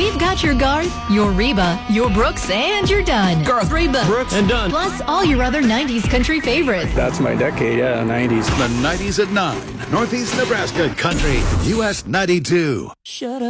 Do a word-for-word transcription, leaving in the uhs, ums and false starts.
We've got your Garth, your Reba, your Brooks, and your Dunn. Garth, Reba, Brooks, and Dunn. Plus all your other nineties country favorites. That's my decade, yeah, nineties. The nineties at nine. Northeast Nebraska Country. U S ninety-two. Shut up.